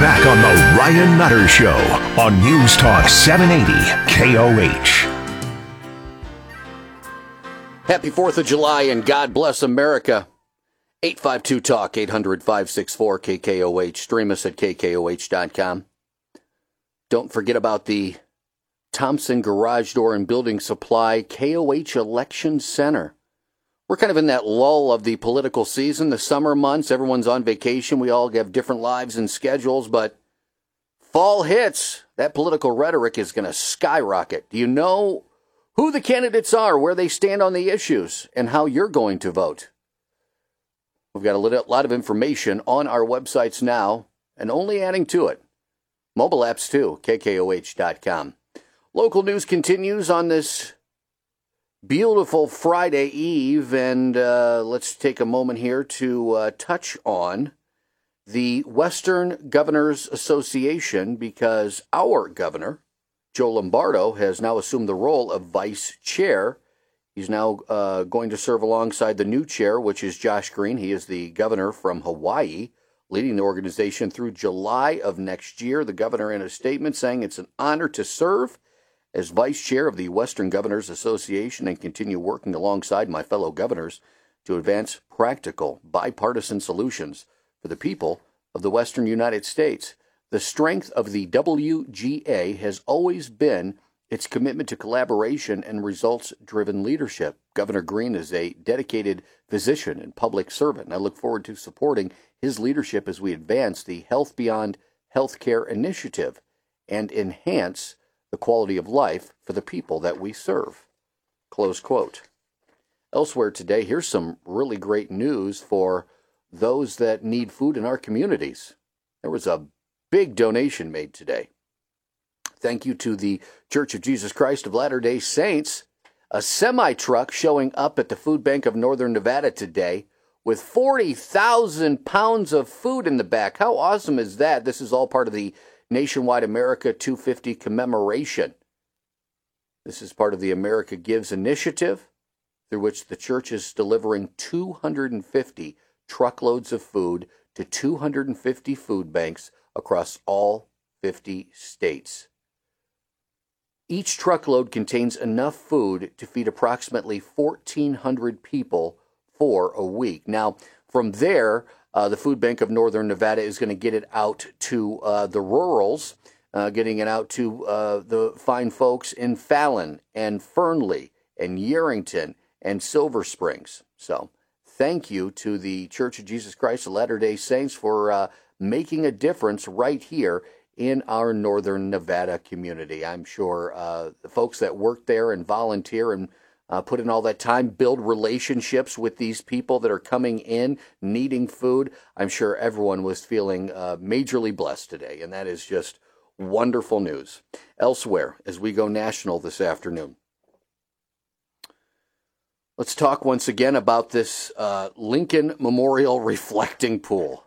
back on the Ryan Nutter Show on News Talk 780 KOH. Happy 4th of July and God bless America. 852-TALK, 800-564-KKOH. Stream us at KKOH.com. Don't forget about the Thompson Garage Door and Building Supply KOH Election Center. We're kind of in that lull of the political season, the summer months. Everyone's on vacation. We all have different lives and schedules, but fall hits. That political rhetoric is going to skyrocket. Do you know who the candidates are, where they stand on the issues, and how you're going to vote? We've got a lot of information on our websites now, and only adding to it. Mobile apps too, KKOH.com. Local news continues on this beautiful Friday Eve, and let's take a moment here to touch on the Western Governors Association, because our governor, Joe Lombardo, has now assumed the role of vice chair. He's now going to serve alongside the new chair, which is Josh Green. He is the governor from Hawaii, leading the organization through July of next year. The governor in a statement saying it's an honor to serve as vice chair of the Western Governors Association and continue working alongside my fellow governors to advance practical, bipartisan solutions for the people of the Western United States. The strength of the WGA has always been its commitment to collaboration and results-driven leadership. Governor Green is a dedicated physician and public servant, and I look forward to supporting his leadership as we advance the Health Beyond Healthcare initiative and enhance the quality of life for the people that we serve. Close quote. Elsewhere today, here's some really great news for those that need food in our communities. There was a big donation made today. Thank you to the Church of Jesus Christ of Latter-day Saints. A semi-truck showing up at the Food Bank of Northern Nevada today with 40,000 pounds of food in the back. How awesome is that? This is all part of the Nationwide America 250 commemoration. This is part of the America Gives initiative, through which the church is delivering 250 truckloads of food to 250 food banks across all 50 states. Each truckload contains enough food to feed approximately 1,400 people for a week. Now, from there, the Food Bank of Northern Nevada is going to get it out to the rurals, getting it out to the fine folks in Fallon and Fernley and Yerington and Silver Springs. So thank you to the Church of Jesus Christ of Latter-day Saints for making a difference right here in our Northern Nevada community. I'm sure the folks that work there and volunteer and put in all that time, build relationships with these people that are coming in, needing food. I'm sure everyone was feeling majorly blessed today, and that is just wonderful news. Elsewhere, as we go national this afternoon, let's talk once again about this Lincoln Memorial reflecting pool.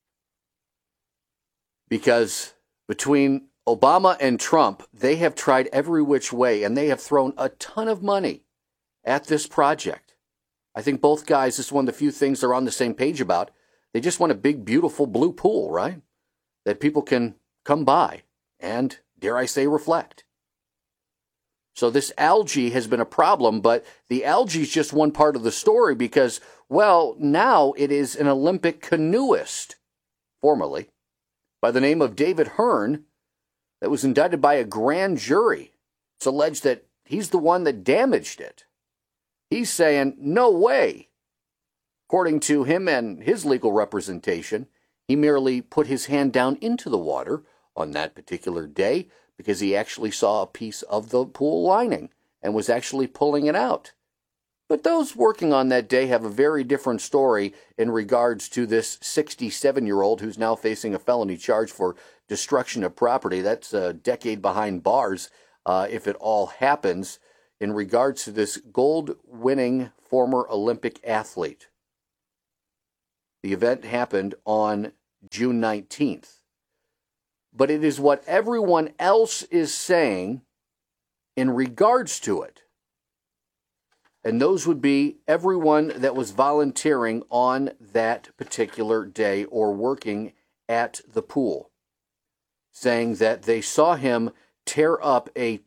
Because between Obama and Trump, they have tried every which way, and they have thrown a ton of money at this project. I think both guys, this is one of the few things they're on the same page about. They just want a big, beautiful blue pool, right? That people can come by and, dare I say, reflect. So this algae has been a problem, but the algae is just one part of the story because, well, now it is an Olympic canoeist, formerly, by the name of David Hearn, that was indicted by a grand jury. It's alleged that he's the one that damaged it. He's saying, no way. According to him and his legal representation, he merely put his hand down into the water on that particular day because he actually saw a piece of the pool lining and was actually pulling it out. But those working on that day have a very different story in regards to this 67-year-old who's now facing a felony charge for destruction of property. That's a decade behind bars if it all happens. In regards to this gold-winning former Olympic athlete. The event happened on June 19th. But it is what everyone else is saying in regards to it. And those would be everyone that was volunteering on that particular day or working at the pool. saying that they saw him tear up a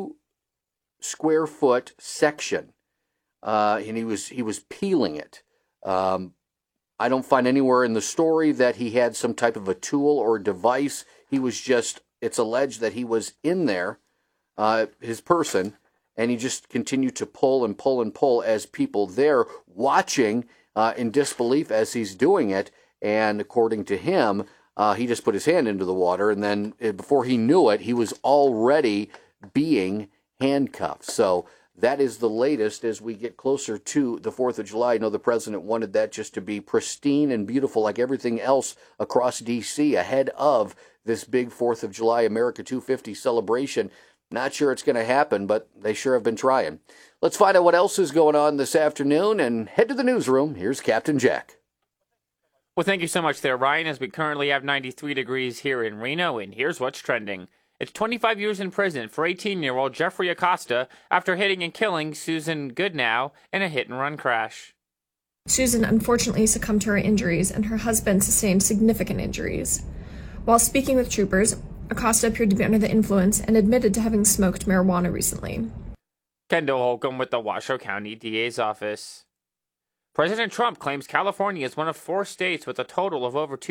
2-square-foot section, and he was peeling it. I don't find anywhere in the story that he had some type of a tool or device. It's alleged that he was in there, his person, and he just continued to pull and pull and pull as people there watching in disbelief as he's doing it. And according to him, he just put his hand into the water, and then before he knew it, he was already being handcuffed. So that is the latest as we get closer to the 4th of July. I know the president wanted that just to be pristine and beautiful like everything else across D.C. ahead of this big 4th of July America 250 celebration. Not sure it's going to happen, but they sure have been trying. Let's find out what else is going on this afternoon and head to the newsroom. Here's Captain Jack. Well, thank you so much there, Ryan, as we currently have 93 degrees here in Reno, and here's what's trending. It's 25 years in prison for 18-year-old Jeffrey Acosta after hitting and killing Susan Goodnow in a hit-and-run crash. Susan unfortunately succumbed to her injuries, and her husband sustained significant injuries. While speaking with troopers, Acosta appeared to be under the influence and admitted to having smoked marijuana recently. Kendall Holcomb with the Washoe County DA's office. President Trump claims California is one of 4 states with a total of over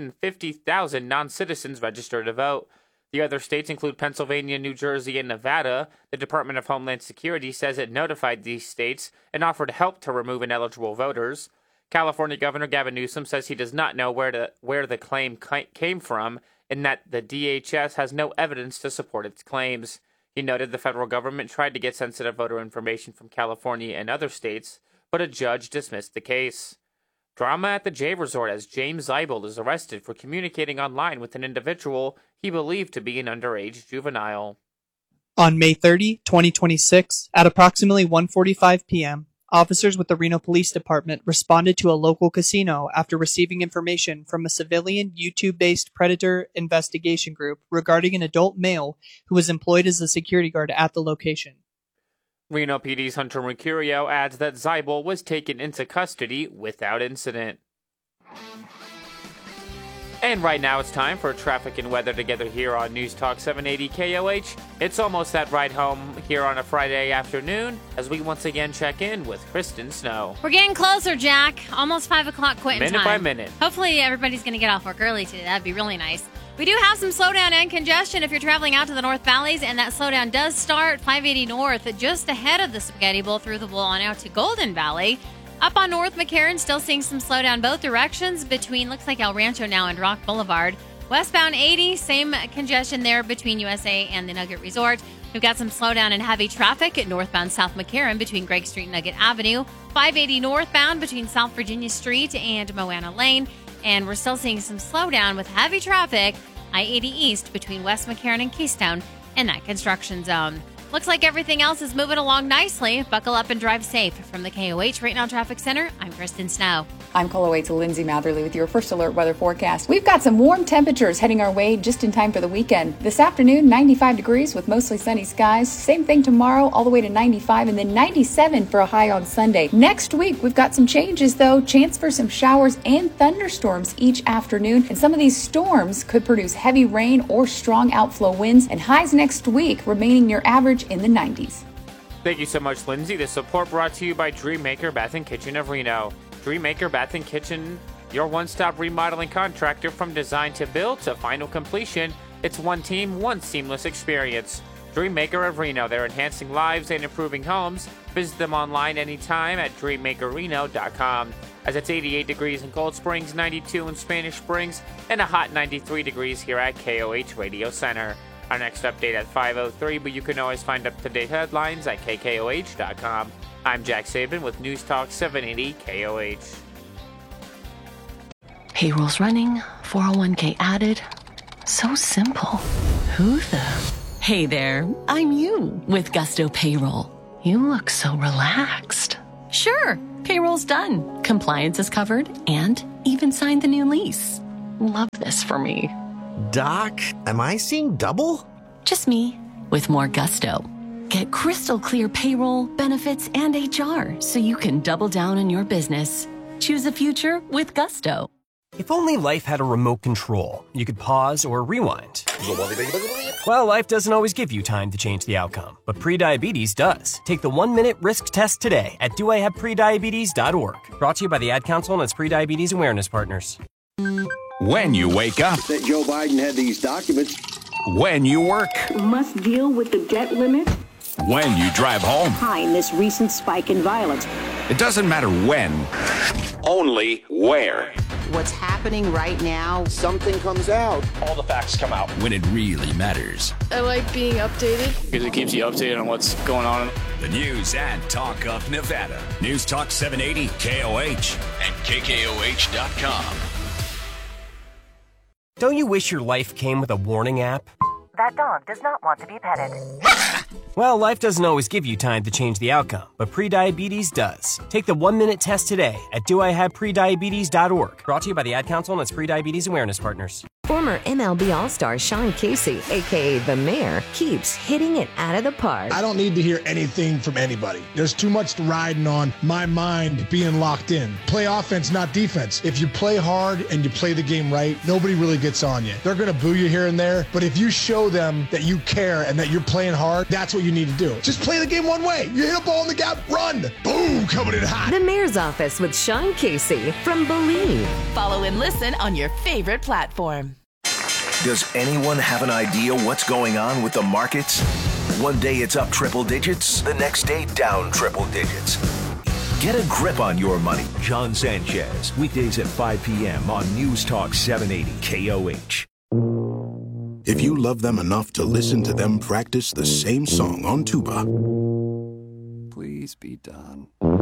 250,000 non-citizens registered to vote. The other states include Pennsylvania, New Jersey, and Nevada. The Department of Homeland Security says it notified these states and offered help to remove ineligible voters. California Governor Gavin Newsom says he does not know where the claim came from and that the DHS has no evidence to support its claims. He noted the federal government tried to get sensitive voter information from California and other states, but a judge dismissed the case. Drama at the J Resort as James Zeibel is arrested for communicating online with an individual he believed to be an underage juvenile. On May 30, 2026, at approximately 1:45 p.m., officers with the Reno Police Department responded to a local casino after receiving information from a civilian YouTube-based predator investigation group regarding an adult male who was employed as a security guard at the location. Reno PD's Hunter Mercurio adds that Zeibel was taken into custody without incident. And right now it's time for traffic and weather together here on News Talk 780 KOH. It's almost that ride home here on a Friday afternoon as we once again check in with Kristen Snow. We're getting closer, Jack. Almost 5 o'clock quitting time. Minute by minute. Hopefully everybody's going to get off work early today. That'd be really nice. We do have some slowdown and congestion if you're traveling out to the North Valleys, and that slowdown does start 580 North, just ahead of the Spaghetti Bowl through the bowl on out to Golden Valley. Up on North McCarran, still seeing some slowdown both directions between, looks like El Rancho now and Rock Boulevard. Westbound 80, same congestion there between USA and the Nugget Resort. We've got some slowdown and heavy traffic at northbound South McCarran between Gregg Street and Nugget Avenue. 580 northbound between South Virginia Street and Moana Lane. And we're still seeing some slowdown with heavy traffic, I-80 East between West McCarran and Keystone in that construction zone. Looks like everything else is moving along nicely. Buckle up and drive safe. From the KOH Right Now Traffic Center, I'm Kristen Snow. I'm KOH Lindsay Matherly with your first alert weather forecast. We've got some warm temperatures heading our way just in time for the weekend. This afternoon, 95 degrees with mostly sunny skies. Same thing tomorrow, all the way to 95, and then 97 for a high on Sunday. Next week, we've got some changes, though. Chance for some showers and thunderstorms each afternoon. And some of these storms could produce heavy rain or strong outflow winds. And highs next week remaining near average in the 90s. Thank you so much, Lindsay. The support brought to you by Dreammaker Bath & Kitchen of Reno. Dreammaker Bath & Kitchen, your one-stop remodeling contractor from design to build to final completion. It's one team, one seamless experience. Dreammaker of Reno, they're enhancing lives and improving homes. Visit them online anytime at dreammakerreno.com. As it's 88 degrees in Cold Springs, 92 in Spanish Springs, and a hot 93 degrees here at KOH Radio Center. Our next update at 5:03, but you can always find up-to-date headlines at KKOH.com. I'm Jack Saban with News Talk 780 KOH. Payroll's running, 401k added. So simple. Who the? Hey there, I'm you with Gusto Payroll. You look so relaxed. Sure, payroll's done. Compliance is covered and even signed the new lease. Love this for me. Doc, am I seeing double? Just me, with more gusto. Get crystal clear payroll, benefits, and HR so you can double down on your business. Choose a future with Gusto. If only life had a remote control, you could pause or rewind. Well, life doesn't always give you time to change the outcome, but prediabetes does. Take the 1-minute risk test today at doihaveprediabetes.org. Brought to you by the Ad Council and its prediabetes awareness partners. When you wake up. That Joe Biden had these documents. When you work. Must deal with the debt limit. When you drive home. Behind this recent spike in violence. It doesn't matter when, only where. What's happening right now? Something comes out. All the facts come out. When it really matters. I like being updated. Because it keeps you updated on what's going on. The news and talk of Nevada. News Talk 780 KOH and KKOH.com. Don't you wish your life came with a warning app? That dog does not want to be petted. Well, life doesn't always give you time to change the outcome, but prediabetes does. Take the 1-minute test today at doihaveprediabetes.org. Brought to you by the Ad Council and its prediabetes awareness partners. Former MLB All-Star Sean Casey, a.k.a. The Mayor, keeps hitting it out of the park. I don't need to hear anything from anybody. There's too much riding on my mind being locked in. Play offense, not defense. If you play hard and you play the game right, nobody really gets on you. They're going to boo you here and there, but if you show them that you care and that you're playing hard, that's what you need to do. Just play the game one way. You hit a ball in the gap, run. Boom, coming in hot. The Mayor's Office with Sean Casey from Believe. Follow and listen on your favorite platform. Does anyone have an idea what's going on with the markets? One day it's up triple digits, the next day down triple digits. Get a grip on your money. John Sanchez, weekdays at 5 p.m. on News Talk 780 KOH. If you love them enough to listen to them practice the same song on tuba, please be done.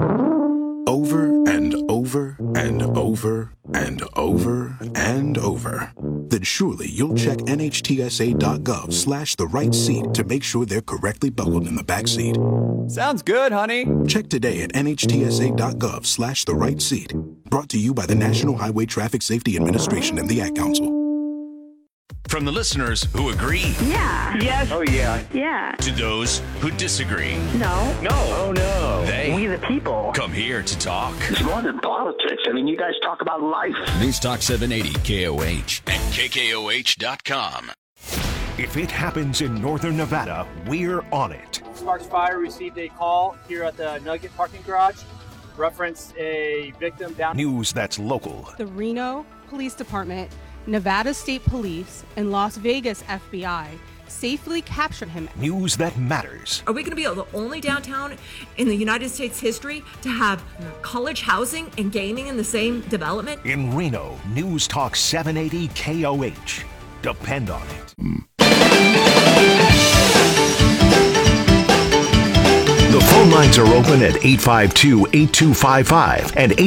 Over and over and over and over and over, then surely you'll check NHTSA.gov/the right seat to make sure they're correctly buckled in the back seat. Sounds good, honey. Check today at NHTSA.gov/the right seat. Brought to you by the National Highway Traffic Safety Administration and the Ad Council. From the listeners who agree. Yeah. Yes. Oh, yeah. Yeah. To those who disagree. No. No. Oh, no. They, we the people, come here to talk. It's more than politics. I mean, you guys talk about life. News Talk 780 KOH and KKOH.com. If it happens in northern Nevada, we're on it. Sparks Fire received a call here at the Nugget parking garage. Referenced a victim down. News that's local. The Reno Police Department, Nevada State Police, and Las Vegas FBI safely captured him. News that matters. Are we going to be the only downtown in the United States history to have college housing and gaming in the same development? In Reno, News Talk 780 KOH. Depend on it. The phone lines are open at 852-8255 and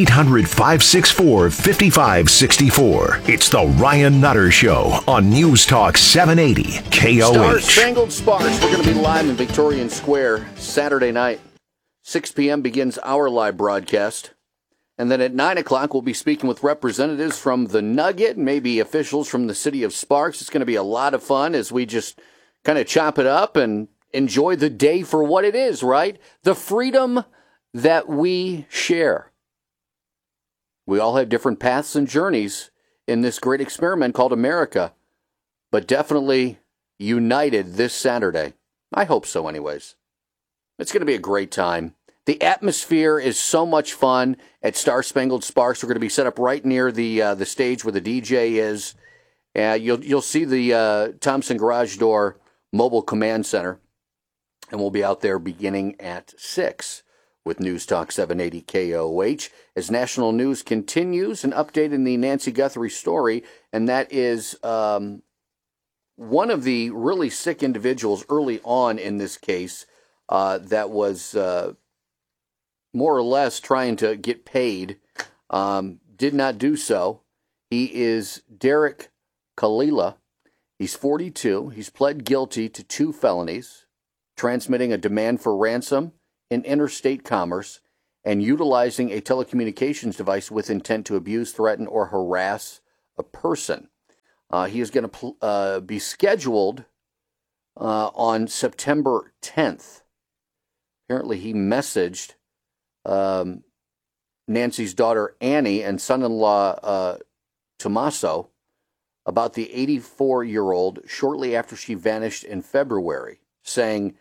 800-564-5564. It's the Ryan Nutter Show on News Talk 780 KOH. Star Spangled Sparks. We're going to be live in Victorian Square Saturday night. 6 p.m. begins our live broadcast. And then at 9 o'clock, we'll be speaking with representatives from the Nugget, maybe officials from the city of Sparks. It's going to be a lot of fun as we just kind of chop it up and enjoy the day for what it is, right? The freedom that we share. We all have different paths and journeys in this great experiment called America, but definitely united this Saturday. I hope so anyways. It's going to be a great time. The atmosphere is so much fun at Star Spangled Sparks. We're going to be set up right near the stage where the DJ is. You'll see the Thompson Garage Door Mobile Command Center. And we'll be out there beginning at 6 with News Talk 780 KOH as national news continues, an update in the Nancy Guthrie story, and that is one of the really sick individuals early on in this case that was more or less trying to get paid, did not do so. He is Derek Kalila. He's 42. He's pled guilty to 2 felonies. Transmitting a demand for ransom in interstate commerce, and utilizing a telecommunications device with intent to abuse, threaten, or harass a person. He is going to be scheduled on September 10th. Apparently he messaged Nancy's daughter Annie and son-in-law Tommaso about the 84-year-old shortly after she vanished in February, saying,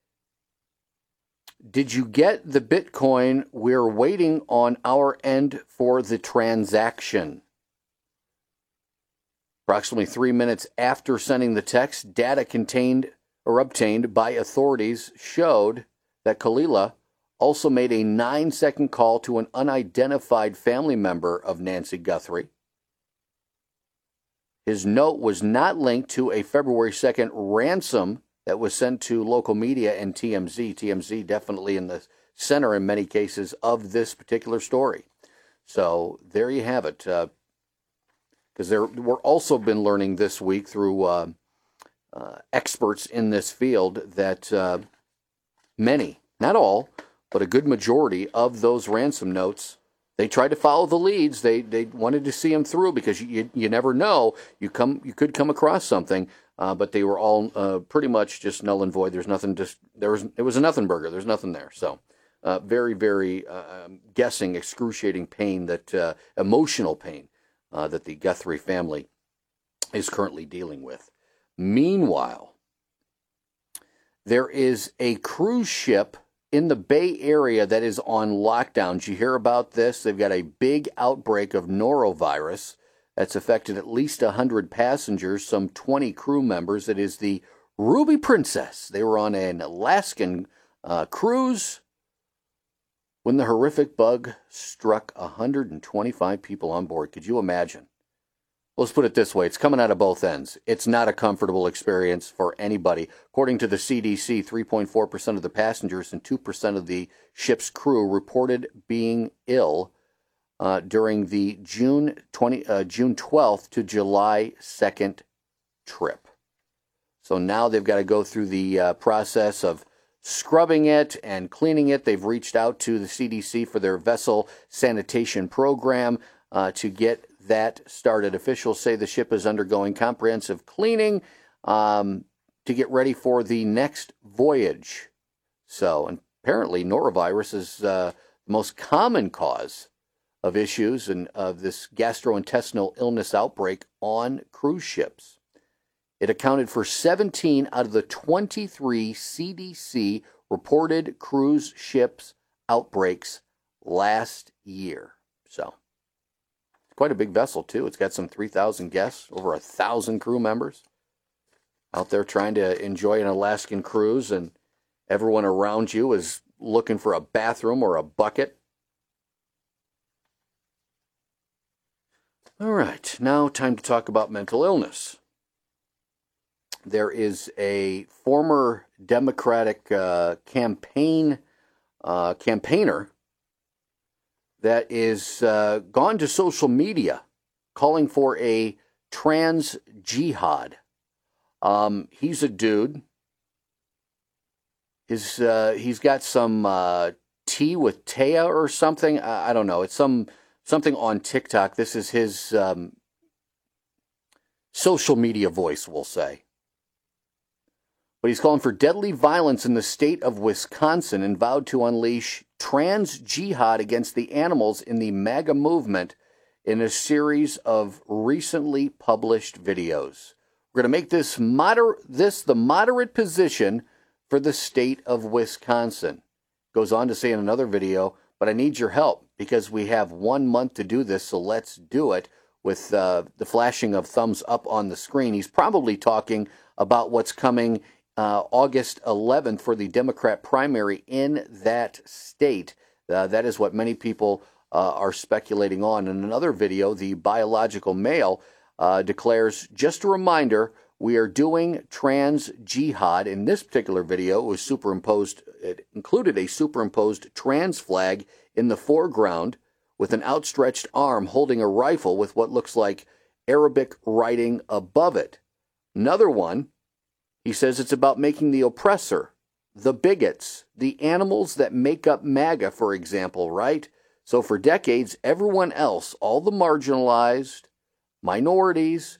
"Did you get the Bitcoin? We're waiting on our end for the transaction." Approximately 3 minutes after sending the text, data contained or obtained by authorities showed that Kalila also made a 9-second call to an unidentified family member of Nancy Guthrie. His note was not linked to a February 2nd ransom that was sent to local media and TMZ. TMZ definitely in the center in many cases of this particular story. So there you have it. Because we're also been learning this week through experts in this field that many, not all, but a good majority of those ransom notes, they tried to follow the leads. They wanted to see them through because you never know. You could come across something, but they were all pretty much just null and void. There's nothing. It was a nothing burger. There's nothing there. So very, very guessing, excruciating pain, that emotional pain that the Guthrie family is currently dealing with. Meanwhile, there is a cruise ship in the Bay Area that is on lockdown. Did you hear about this? They've got a big outbreak of norovirus that's affected at least 100 passengers, some 20 crew members. It is the Ruby Princess. They were on an Alaskan cruise when the horrific bug struck 125 people on board. Could you imagine? Let's put it this way. It's coming out of both ends. It's not a comfortable experience for anybody. According to the CDC, 3.4% of the passengers and 2% of the ship's crew reported being ill during the June 12th to July 2nd trip. So now they've got to go through the process of scrubbing it and cleaning it. They've reached out to the CDC for their vessel sanitation program to get that started. Officials say the ship is undergoing comprehensive cleaning to get ready for the next voyage. So, and apparently norovirus is the most common cause of issues and of this gastrointestinal illness outbreak on cruise ships. It accounted for 17 out of the 23 CDC reported cruise ships outbreaks last year. So, quite a big vessel, too. It's got some 3,000 guests, over 1,000 crew members out there trying to enjoy an Alaskan cruise, and everyone around you is looking for a bathroom or a bucket. All right, now time to talk about mental illness. There is a former Democratic campaigner that is gone to social media calling for a trans jihad. He's a dude. He's got some tea with Taya or something. I don't know. It's something on TikTok. This is his social media voice, we'll say. But he's calling for deadly violence in the state of Wisconsin and vowed to unleash trans jihad against the animals in the MAGA movement in a series of recently published videos. We're going to make this the moderate position for the state of Wisconsin. Goes on to say in another video, but I need your help because we have 1 month to do this, so let's do it, with the flashing of thumbs up on the screen. He's probably talking about what's coming August 11th for the Democrat primary in that state. That is what many people are speculating on. In another video, the biological male declares, just a reminder, we are doing trans jihad. In this particular video, it included a superimposed trans flag in the foreground with an outstretched arm holding a rifle with what looks like Arabic writing above it. Another one, he says it's about making the oppressor, the bigots, the animals that make up MAGA, for example, right? So for decades, everyone else, all the marginalized, minorities,